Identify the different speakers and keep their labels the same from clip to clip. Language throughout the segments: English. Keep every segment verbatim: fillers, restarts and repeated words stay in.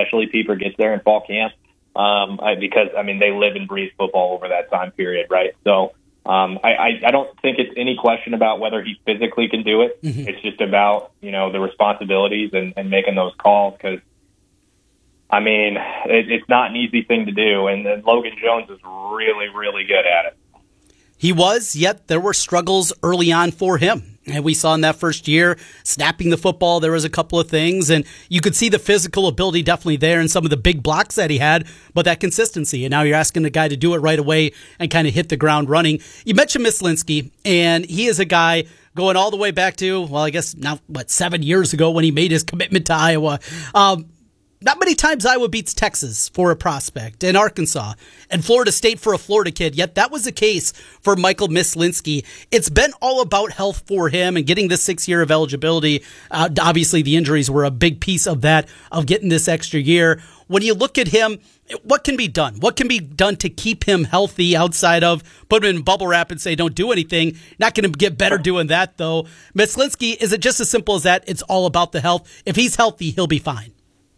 Speaker 1: especially Pieper gets there in fall camp, um, I, because, I mean, they live and breathe football over that time period, right? So um, I, I, I don't think it's any question about whether he physically can do it. Mm-hmm. It's just about, you know, the responsibilities and, and making those calls because, I mean, it, it's not an easy thing to do, and, and Logan Jones is really, really good at it.
Speaker 2: He was, yet there were struggles early on for him. And we saw in that first year, snapping the football, there was a couple of things, and you could see the physical ability definitely there and some of the big blocks that he had, but that consistency. And now you're asking the guy to do it right away and kind of hit the ground running. You mentioned Myslinski, and he is a guy going all the way back to, well, I guess now, what, seven years ago when he made his commitment to Iowa. Um, Not many times Iowa beats Texas for a prospect, and Arkansas, and Florida State for a Florida kid, yet that was the case for Michael Myslinski. It's been all about health for him and getting this six year of eligibility. Uh, obviously, the injuries were a big piece of that, of getting this extra year. When you look at him, what can be done? What can be done to keep him healthy outside of put him in bubble wrap and say, don't do anything? Not going to get better doing that, though. Myslinski, is it just as simple as that? It's all about the health. If he's healthy, he'll be fine.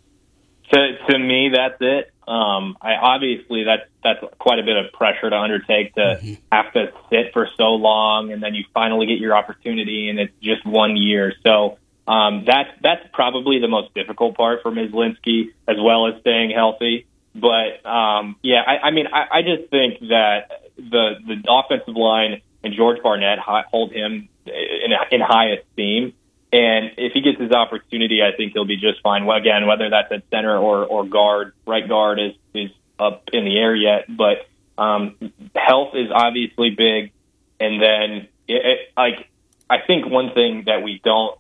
Speaker 1: To to me, that's it. Um, I obviously that's that's quite a bit of pressure to undertake to mm-hmm. have to sit for so long, and then you finally get your opportunity, and it's just one year. So um, that's that's probably the most difficult part for Myslinski, as well as staying healthy. But um, yeah, I, I mean, I, I just think that the the offensive line and George Barnett hold him in in high esteem. And if he gets his opportunity, I think he'll be just fine. Well, again, whether that's at center or, or guard, right guard is, is up in the air yet. But um, health is obviously big. And then, it, it, like, I think one thing that we don't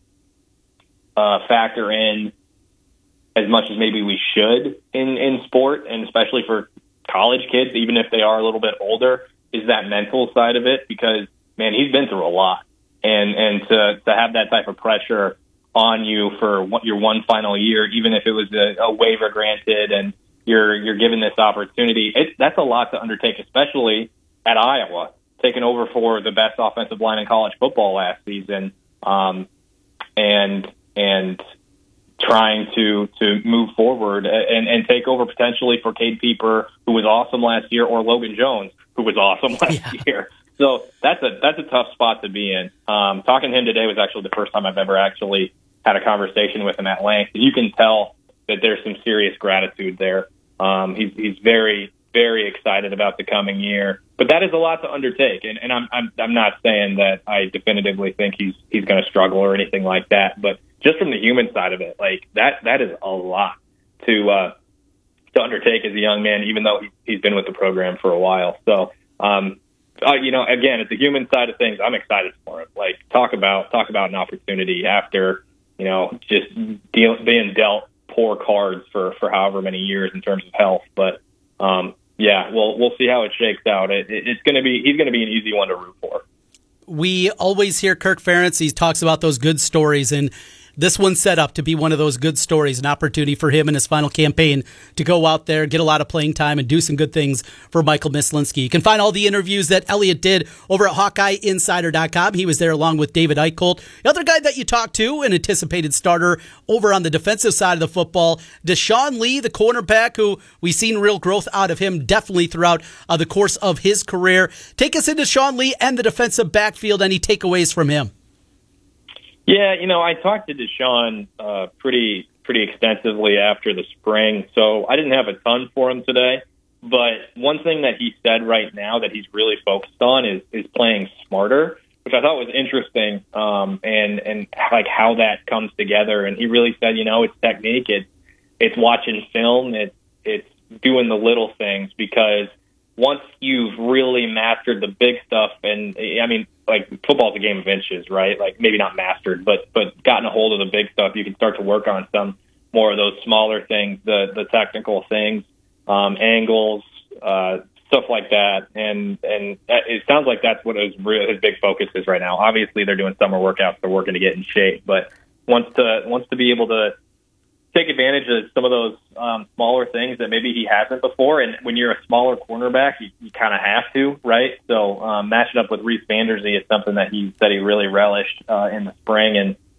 Speaker 1: uh, factor in as much as maybe we should in, in sport, and especially for college kids, even if they are a little bit older, is that mental side of it. Because, man, he's been through a lot. And and to, to have that type of pressure on you for one, your one final year, even if it was a, a waiver granted and you're you're given this opportunity, it, that's a lot to undertake, especially at Iowa, taking over for the best offensive line in college football last season, um, and and trying to to move forward and, and take over potentially for Cade Pieper, who was awesome last year, or Logan Jones, who was awesome last yeah. year. So that's a that's a tough spot to be in. Um, talking to him today was actually the first time I've ever actually had a conversation with him at length. You can tell that there's some serious gratitude there. Um, he's he's very very excited about the coming year, but that is a lot to undertake. And, and I'm I'm I'm not saying that I definitively think he's he's going to struggle or anything like that, but just from the human side of it, like that that is a lot to uh, to undertake as a young man, even though he, he's been with the program for a while. So. Um, Uh, you know, again, it's the human side of things. I'm excited for it. Like, talk about talk about an opportunity after, you know, just deal, being dealt poor cards for, for however many years in terms of health. But um, yeah, we'll we'll see how it shakes out. It, it, it's going to be he's going to be an easy one to root for.
Speaker 2: We always hear Kirk Ferentz. He talks about those good stories, and this one's set up to be one of those good stories, an opportunity for him in his final campaign to go out there, get a lot of playing time, and do some good things for Michael Myslinski. You can find all the interviews that Elliot did over at Hawkeye Insider dot com. He was there along with David Eichholt. The other guy that you talked to, an anticipated starter over on the defensive side of the football, Deshaun Lee, the cornerback, who we've seen real growth out of him definitely throughout uh, the course of his career. Take us into Deshaun Lee and the defensive backfield. Any takeaways from him?
Speaker 1: Yeah, you know, I talked to Deshaun uh, pretty pretty extensively after the spring, so I didn't have a ton for him today. But one thing that he said right now that he's really focused on is is playing smarter, which I thought was interesting, um, and and like how that comes together. And he really said, you know, it's technique, it's it's watching film, it's it's doing the little things, because once you've really mastered the big stuff, and I mean, like, football's a game of inches, right? Like, maybe not mastered, but but gotten a hold of the big stuff, you can start to work on some more of those smaller things, the the technical things, um, angles, uh, stuff like that. And and it sounds like that's what his real, his big focus is right now. Obviously, they're doing summer workouts, they're working to get in shape, but wants to wants to be able to take advantage of some of those um, smaller things that maybe he hasn't before. And when you're a smaller cornerback, you, you kind of have to, right? So um, matching up with Reese Vanderzee is something that he said he really relished uh, in the spring. And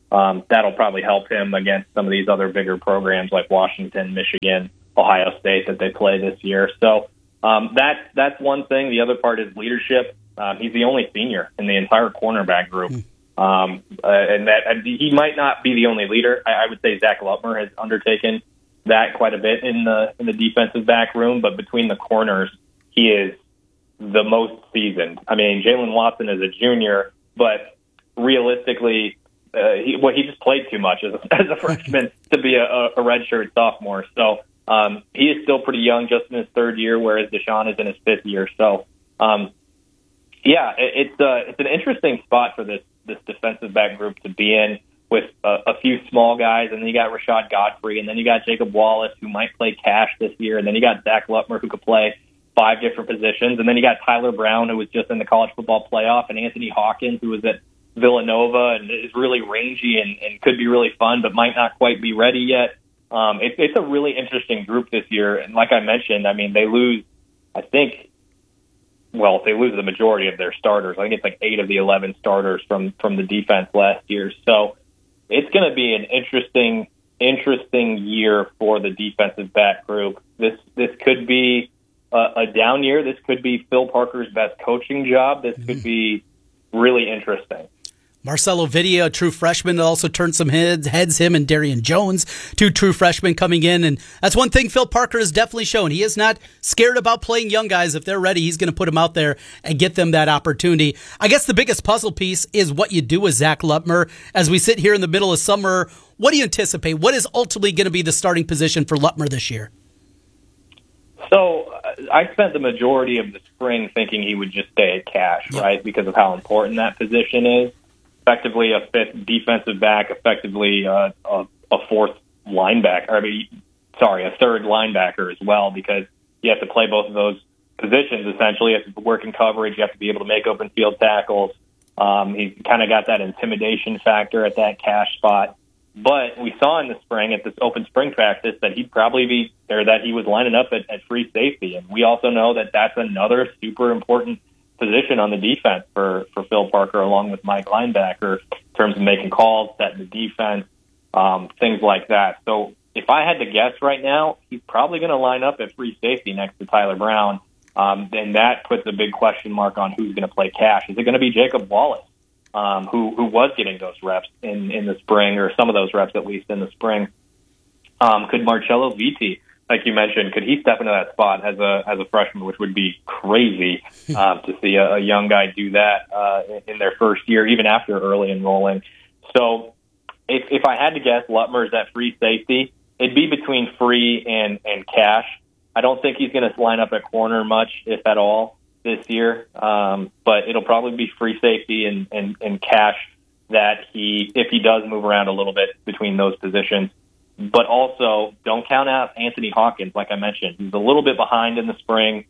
Speaker 1: um, that'll probably help him against some of these other bigger programs like Washington, Michigan, Ohio State that they play this year. So um, that's that's one thing. The other part is leadership. Um, he's the only senior in the entire cornerback group, um, uh, and that and he might not be the only leader. I, I would say Zach Lutmer has undertaken that quite a bit in the in the defensive back room, but between the corners, he is the most seasoned. I mean, Jalen Watson is a junior, but realistically, uh, he, well, he just played too much as a, as a freshman to be a, a redshirt sophomore. So um, he is still pretty young, just in his third year, whereas Deshaun is in his fifth year. So, um, yeah, it, it's uh, it's an interesting spot for this this defensive back group to be in, with a, a few small guys, and then you got Rashad Godfrey, and then you got Jacob Wallace, who might play cash this year, and then you got Zach Lutmer, who could play five different positions, and then you got Tyler Brown, who was just in the college football playoff, and Anthony Hawkins, who was at Villanova and is really rangy and, and could be really fun, but might not quite be ready yet. Um, it, it's a really interesting group this year, and like I mentioned, I mean, they lose, I think, well, they lose the majority of their starters. I think it's like eight of the eleven starters from, from the defense last year, so it's going to be an interesting, interesting year for the defensive back group. This this could be a, a down year. This could be Phil Parker's best coaching job. This could be really interesting.
Speaker 2: Marcelo Vidia, a true freshman, that also turned some heads, heads him and Darian Jones, two true freshmen coming in. And that's one thing Phil Parker has definitely shown. He is not scared about playing young guys. If they're ready, he's going to put them out there and get them that opportunity. I guess the biggest puzzle piece is what you do with Zach Lutmer. As we sit here in the middle of summer, what do you anticipate? What is ultimately going to be the starting position for Lutmer this year?
Speaker 1: So uh, I spent the majority of the spring thinking he would just stay at cash, yep. right, because of how important that position is. Effectively a fifth defensive back, effectively uh, a, a fourth linebacker. I mean, sorry, a third linebacker as well, because you have to play both of those positions. Essentially, you have to work in coverage. You have to be able to make open field tackles. Um, he's kind of got that intimidation factor at that cash spot. But we saw in the spring at this open spring practice that he'd probably be, or that he was lining up at, at free safety, and we also know that that's another super important position on the defense for, for Phil Parker, along with Mike Linebacker, in terms of making calls, setting the defense, um, things like that. So if I had to guess right now, he's probably going to line up at free safety next to Tyler Brown. Um, and that puts a big question mark on who's going to play cash. Is it going to be Jacob Wallace, um, who, who was getting those reps in, in the spring, or some of those reps at least in the spring? Um, could Marcello Vitti, like you mentioned, could he step into that spot as a as a freshman, which would be crazy um, to see a, a young guy do that uh, in their first year, even after early enrolling. So if, if I had to guess, Lutmer's at free safety. It'd be between free and, and cash. I don't think he's going to line up at corner much, if at all, this year. Um, but it'll probably be free safety and, and, and cash that he, if he does move around a little bit between those positions. But also, don't count out Anthony Hawkins, like I mentioned. He's a little bit behind in the spring,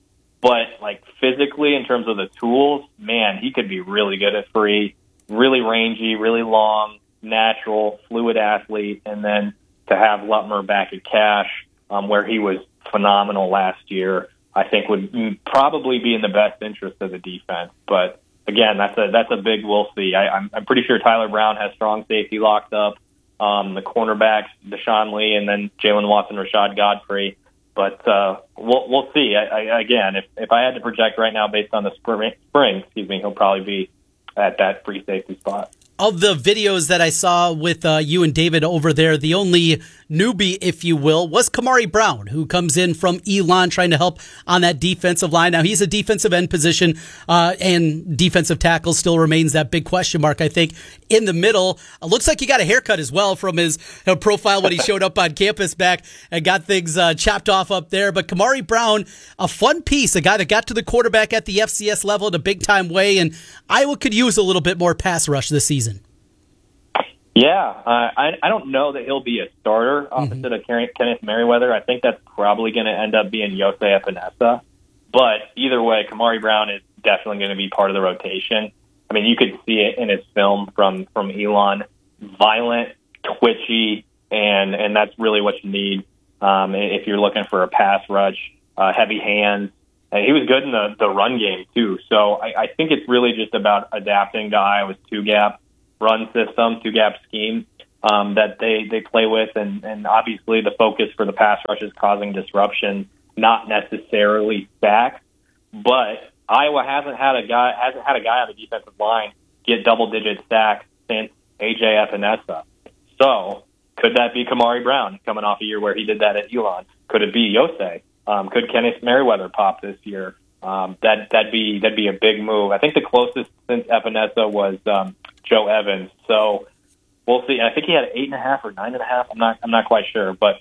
Speaker 1: but like physically, in terms of the tools, man, he could be really good at free, really rangy, really long, natural, fluid athlete. And then to have Lutmer back at cash, um, where he was phenomenal last year, I think would probably be in the best interest of the defense. But again, that's a that's a big we'll see. I, I'm, I'm pretty sure Tyler Brown has strong safety locked up. Um, the cornerbacks, Deshaun Lee, and then Jalen Watson, Rashad Godfrey. But uh, we'll we'll see. I, I, again, if if I had to project right now based on the spring, spring, excuse me, he'll probably be at that free safety spot.
Speaker 2: Of the videos that I saw with uh, you and David over there, the only newbie, if you will, was Kamari Brown, who comes in from Elon trying to help on that defensive line. Now, he's a defensive end position, uh, and defensive tackle still remains that big question mark, I think, in the middle. Uh, looks like he got a haircut as well from his uh, profile when he showed up on campus back and got things uh, chopped off up there. But Kamari Brown, a fun piece, a guy that got to the quarterback at the F C S level in a big-time way, and Iowa could use a little bit more pass rush this season.
Speaker 1: Yeah, uh, I, I don't know that he'll be a starter opposite mm-hmm. of Kenneth Merriweather. I think that's probably going to end up being Jose Epinesa. But either way, Kamari Brown is definitely going to be part of the rotation. I mean, you could see it in his film from, from Elon. Violent, twitchy, and, and that's really what you need um, if you're looking for a pass rush, uh, heavy hands. And he was good in the, the run game, too. So I, I think it's really just about adapting to Iowa's two-gap. run system, two-gap scheme um, that they, they play with, and, and obviously the focus for the pass rush is causing disruption, not necessarily sacks. But Iowa hasn't had a guy hasn't had a guy on the defensive line get double-digit sacks since A J Epinesa. So could that be Kamari Brown coming off a year where he did that at Elon? Could it be Yosei? Um, could Kenneth Merriweather pop this year? Um, that that'd be that'd be a big move. I think the closest since Epinesa was um, Joe Evans. So we'll see. I think he had eight and a half or nine and a half. I'm not I'm not quite sure. But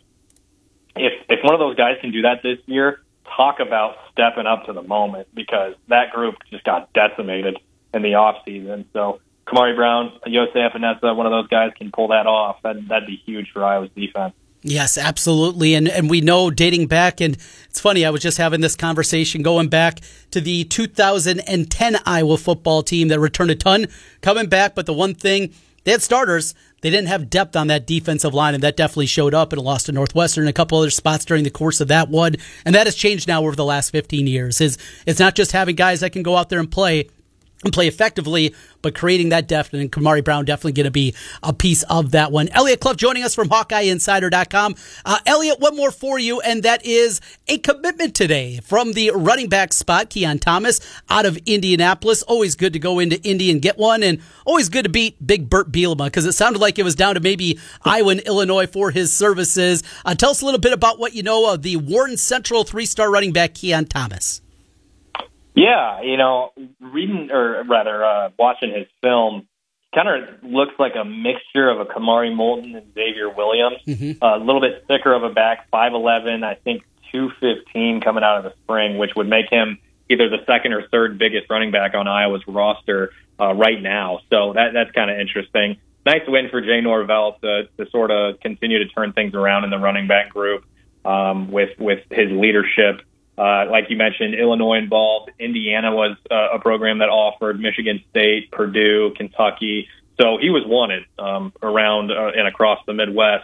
Speaker 1: if if one of those guys can do that this year, talk about stepping up to the moment, because that group just got decimated in the off season. So Kamari Brown, Yosei Epinesa, one of those guys can pull that off. That that'd be huge for Iowa's defense.
Speaker 2: Yes, absolutely. And and we know dating back, and it's funny, I was just having this conversation going back to the two thousand ten Iowa football team that returned a ton coming back. But the one thing, they had starters. They didn't have depth on that defensive line, and that definitely showed up in a loss to Northwestern and a couple other spots during the course of that one. And that has changed now over the last fifteen years. Is It's not just having guys that can go out there and play, and play effectively, but creating that depth, and Kamari Brown definitely going to be a piece of that one. Elliot Clough joining us from Hawkeye Insider dot com. Uh, Elliot, one more for you, and that is a commitment today from the running back spot, Keon Thomas, out of Indianapolis. Always good to go into Indy and get one, and always good to beat Big Bert Bielema, because it sounded like it was down to maybe Iowa and Illinois for his services. Uh, tell us a little bit about what you know of the Warren Central three-star running back, Keon Thomas.
Speaker 1: Yeah, you know, reading, or rather uh, watching his film, kind of looks like a mixture of a Kamari Moulton and Xavier Williams. Mm-hmm. Uh, a little bit thicker of a back, five eleven, I think two fifteen coming out of the spring, which would make him either the second or third biggest running back on Iowa's roster uh, right now. So that that's kind of interesting. Nice win for Jay Norvell to, to sort of continue to turn things around in the running back group um, with, with his leadership. Uh, like you mentioned, Illinois involved. Indiana was uh, a program that offered, Michigan State, Purdue, Kentucky. So he was wanted um, around uh, and across the Midwest.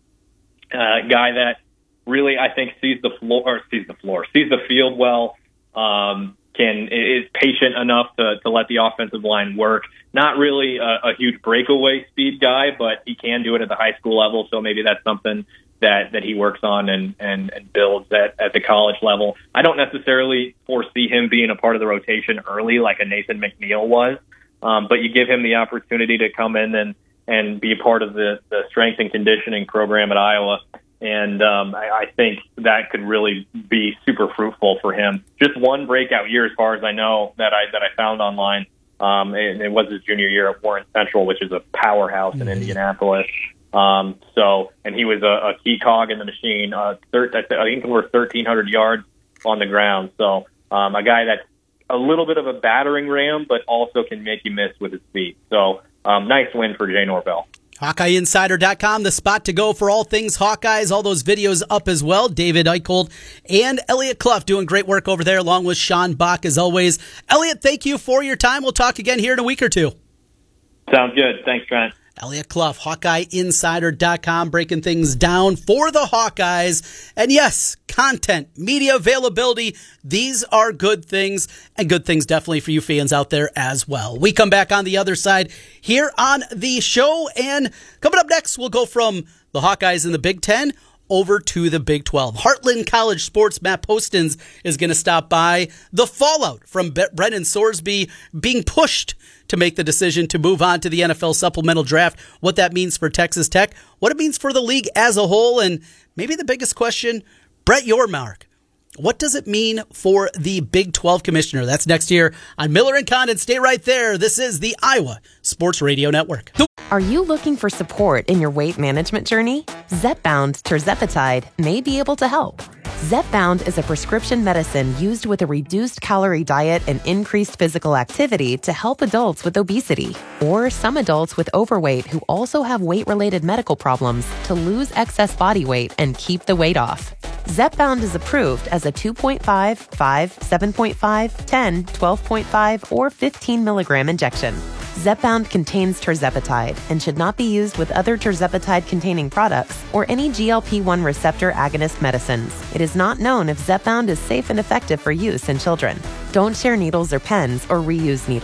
Speaker 1: Uh, guy that really, I think, sees the floor, or sees the floor, sees the field well. Um, can is patient enough to, to let the offensive line work. Not really a, a huge breakaway speed guy, but he can do it at the high school level. So maybe that's something that, that he works on and, and, and builds at, at the college level. I don't necessarily foresee him being a part of the rotation early like a Nathan McNeil was, um, but you give him the opportunity to come in and, and be a part of the, the strength and conditioning program at Iowa. And um, I, I think that could really be super fruitful for him. Just one breakout year, as far as I know, that I that I found online. Um, and it was his junior year at Warren Central, which is a powerhouse in Indianapolis. Um, so, and he was a, a key cog in the machine. Uh, thir- I think it was thirteen hundred yards on the ground. So, um, a guy that's a little bit of a battering ram, but also can make you miss with his feet. So, um, nice win for Jay Norvell.
Speaker 2: Hawkeye Insider dot com, the spot to go for all things Hawkeyes. All those videos up as well. David Eicholt and Elliot Clough doing great work over there, along with Sean Bach as always. Elliot, thank you for your time. We'll talk again here in a week or two.
Speaker 1: Sounds good. Thanks, Trent.
Speaker 2: Elliot Clough, Hawkeye Insider dot com, breaking things down for the Hawkeyes. And yes, content, media availability, these are good things, and good things definitely for you fans out there as well. We come back on the other side here on the show, and coming up next, we'll go from the Hawkeyes in the Big Ten over to the Big twelve. Heartland College Sports' Matt Postins is going to stop by. The fallout from Brennan Sorsby being pushed to make the decision to move on to the N F L supplemental draft, what that means for Texas Tech, what it means for the league as a whole, and maybe the biggest question, Brett Yormark. What does it mean for the Big twelve commissioner? That's next year on Miller and Condon. Stay right there. This is the Iowa Sports Radio Network.
Speaker 3: Are you looking for support in your weight management journey? Zepbound tirzepatide may be able to help. Zepbound is a prescription medicine used with a reduced calorie diet and increased physical activity to help adults with obesity or some adults with overweight who also have weight-related medical problems to lose excess body weight and keep the weight off. Zepbound is approved as a two point five, five, seven point five, ten, twelve point five, or fifteen milligram injection. Zepbound contains tirzepatide and should not be used with other tirzepatide-containing products or any G L P one receptor agonist medicines. It is not known if Zepbound is safe and effective for use in children. Don't share needles or pens or reuse needles.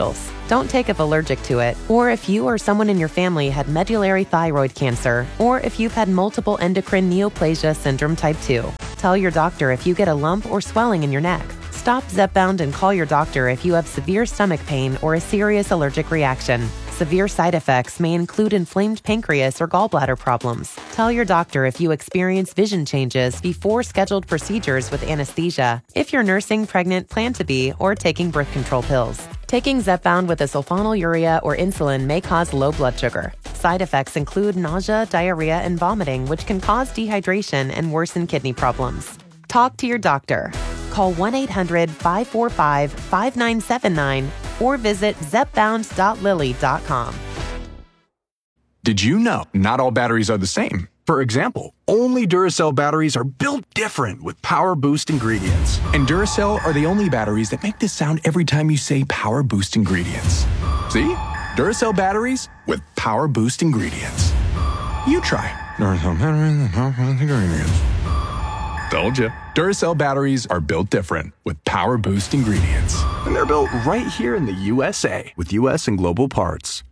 Speaker 3: Don't take if allergic to it, or if you or someone in your family had medullary thyroid cancer, or if you've had multiple endocrine neoplasia syndrome type two. Tell your doctor if you get a lump or swelling in your neck. Stop Zepbound and call your doctor if you have severe stomach pain or a serious allergic reaction. Severe side effects may include inflamed pancreas or gallbladder problems. Tell your doctor if you experience vision changes before scheduled procedures with anesthesia, if you're nursing, pregnant, plan to be, or taking birth control pills. Taking Zepbound with a sulfonylurea or insulin may cause low blood sugar. Side effects include nausea, diarrhea, and vomiting, which can cause dehydration and worsen kidney problems. Talk to your doctor. Call one eight hundred five four five five nine seven nine or visit zepbound dot lilly dot com.
Speaker 4: Did you know not all batteries are the same? For example, only Duracell batteries are built different with Power Boost ingredients. And Duracell are the only batteries that make this sound every time you say Power Boost ingredients. See? Duracell batteries with Power Boost ingredients. You try. Duracell batteries with Power Boost ingredients. Told you. Duracell batteries are built different with Power Boost ingredients. And they're built right here in the U S A with U S and global parts.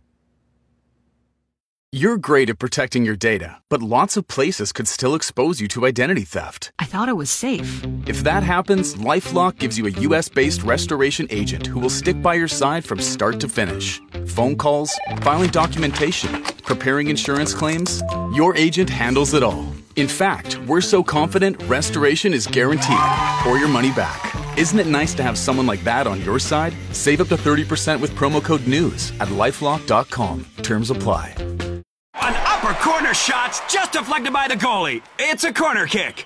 Speaker 5: You're great at protecting your data, but lots of places could still expose you to identity theft.
Speaker 6: I thought it was safe.
Speaker 5: If that happens, LifeLock gives you a U S-based restoration agent who will stick by your side from start to finish. Phone calls, filing documentation, preparing insurance claims, your agent handles it all. In fact, we're so confident restoration is guaranteed or your money back. Isn't it nice to have someone like that on your side? Save up to thirty percent with promo code NEWS at lifelock dot com. Terms apply.
Speaker 7: An upper corner shot's just deflected by the goalie. It's a corner kick.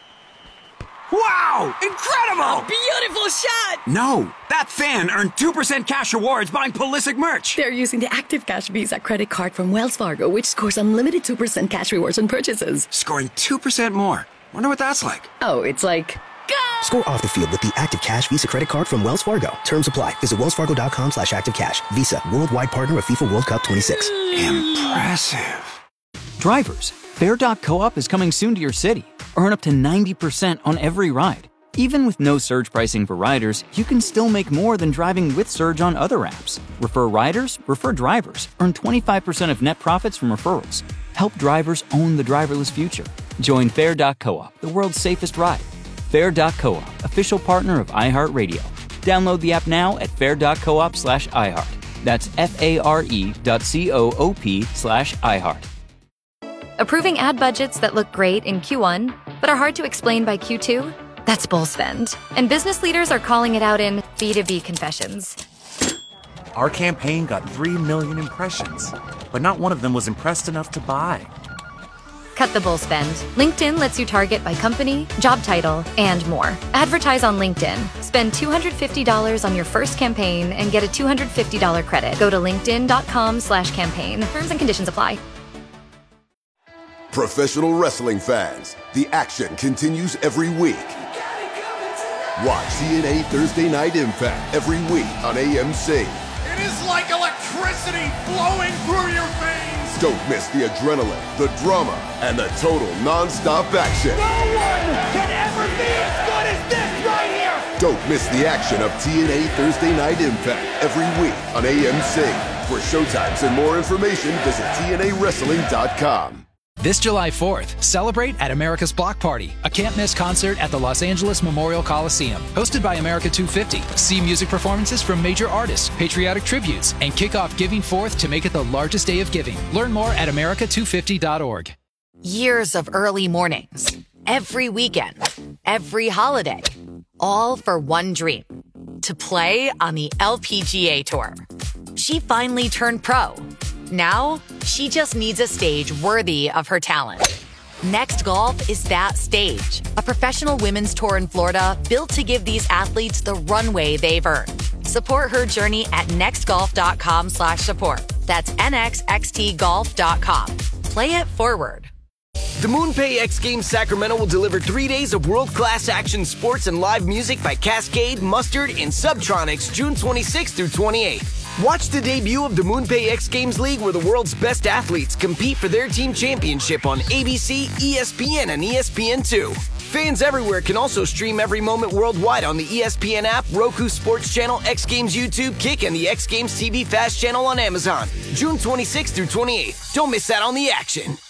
Speaker 7: Wow! Incredible!
Speaker 6: Beautiful shot!
Speaker 7: No, that fan earned two percent cash rewards buying Pulisic merch.
Speaker 6: They're using the Active Cash Visa credit card from Wells Fargo, which scores unlimited two percent cash rewards on purchases.
Speaker 7: Scoring two percent more. Wonder what that's like.
Speaker 6: Oh, it's like... Go!
Speaker 8: Score off the field with the Active Cash Visa credit card from Wells Fargo. Terms apply. Visit wellsfargo.com slash active cash. Visa, worldwide partner of FIFA World Cup twenty-six.
Speaker 7: Impressive.
Speaker 9: Drivers, Fair dot co-op is coming soon to your city. Earn up to ninety percent on every ride. Even with no surge pricing for riders, you can still make more than driving with Surge on other apps. Refer riders, refer drivers. Earn twenty-five percent of net profits from referrals. Help drivers own the driverless future. Join Fair dot co-op, the world's safest ride. Fair dot co-op, official partner of iHeartRadio. Download the app now at fair dot coop slash iHeart. That's F-A-R-E dot C-O-O-P slash iHeart.
Speaker 10: Approving ad budgets that look great in Q one, but are hard to explain by Q two? That's bull spend. And business leaders are calling it out in B two B confessions.
Speaker 11: Our campaign got three million impressions, but not one of them was impressed enough to buy.
Speaker 10: Cut the bull spend. LinkedIn lets you target by company, job title, and more. Advertise on LinkedIn. Spend two hundred fifty dollars on your first campaign and get a two hundred fifty dollars credit. Go to linkedin.com slash campaign. Terms and conditions apply.
Speaker 12: Professional wrestling fans, the action continues every week. Watch T N A Thursday Night Impact every week on A M C.
Speaker 13: It is like electricity flowing through your veins.
Speaker 12: Don't miss the adrenaline, the drama, and the total non-stop action.
Speaker 13: No one can ever be as good as this right here.
Speaker 12: Don't miss the action of T N A Thursday Night Impact every week on A M C. For showtimes and more information, visit T N A wrestling dot com.
Speaker 14: This July fourth, celebrate at America's Block Party, a can't-miss concert at the Los Angeles Memorial Coliseum. Hosted by America two fifty. See music performances from major artists, patriotic tributes, and kick off Giving Forth to make it the largest day of giving. Learn more at america two fifty dot org.
Speaker 15: Years of early mornings, every weekend, every holiday, all for one dream, to play on the L P G A Tour. She finally turned pro. Now, she just needs a stage worthy of her talent. Next Golf is that stage. A professional women's tour in Florida built to give these athletes the runway they've earned. Support her journey at nextgolf.com slash support. That's nxxt golf dot com. Play it forward.
Speaker 16: The MoonPay X Games Sacramento will deliver three days of world-class action sports and live music by Cascade, Mustard, and Subtronics June twenty-sixth through twenty-eighth. Watch the debut of the MoonPay X Games League, where the world's best athletes compete for their team championship on A B C, E S P N, and E S P N two. Fans everywhere can also stream every moment worldwide on the E S P N app, Roku Sports Channel, X Games YouTube, Kick, and the X Games T V Fast channel on Amazon. June twenty-sixth through twenty-eighth. Don't miss out on the action.